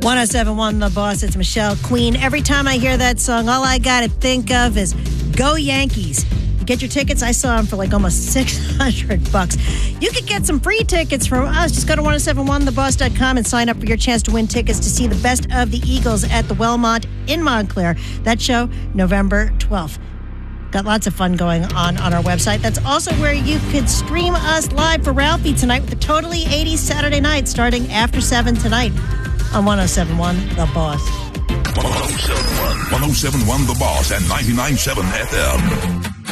1071 The Boss. It's Michelle Queen. Every time I hear that song, all I got to think of is Go Yankees. You get your tickets. I saw them for like almost $600. You could get some free tickets from us. Just go to 1071theboss.com and sign up for your chance to win tickets to see the best of the Eagles at the Wellmont in Montclair. That show, November 12th. Got lots of fun going on our website. That's also where you could stream us live for Ralphie tonight with the Totally 80s Saturday night starting after 7 tonight on 1071 The Boss. 1071 The Boss and 99.7 FM.